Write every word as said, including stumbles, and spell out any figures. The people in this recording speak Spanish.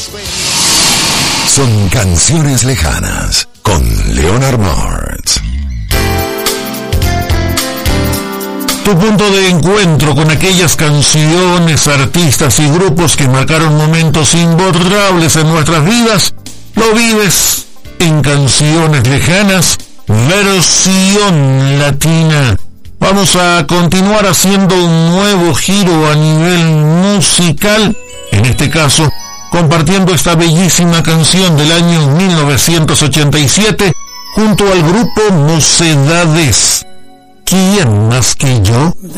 Son canciones lejanas con Leonard Martz. Tu punto de encuentro con aquellas canciones, artistas y grupos que marcaron momentos imborrables en nuestras vidas, lo vives en Canciones Lejanas, versión latina. Vamos a continuar haciendo un nuevo giro a nivel musical, en este caso compartiendo esta bellísima canción del año mil novecientos ochenta y siete junto al grupo Mocedades. ¿Quién más que yo?